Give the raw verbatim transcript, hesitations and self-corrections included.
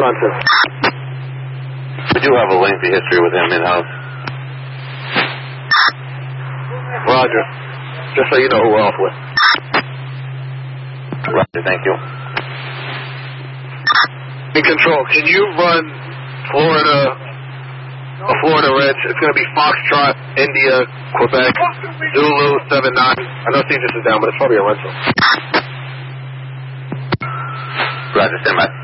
Nonsense. We do have a lengthy history with him in-house. Roger. Just so you know who we're off with. Roger, thank you. In control, can you run Florida, a Florida Reg? It's going to be Foxtrot, India, Quebec, Zulu, seven nine. I know Caesars is down, but it's probably a rental. Roger, stand by.